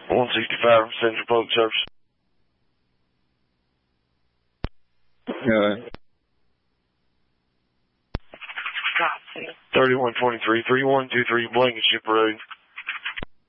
165 from Central Public Service. 3123, 3123 Blankenship Road.